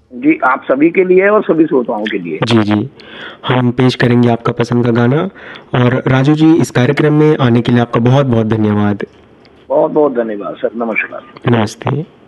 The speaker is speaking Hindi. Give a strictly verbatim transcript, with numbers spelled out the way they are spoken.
जी, आप सभी के लिए और सभी श्रोताओं के लिए। जी, जी। हम पेश करेंगे आपका पसंद का गाना और राजू जी इस कार्यक्रम में आने के लिए आपका बहुत-बहुत धन्यवाद। बहुत-बहुत धन्यवाद सर, नमस्कार। नमस्ते।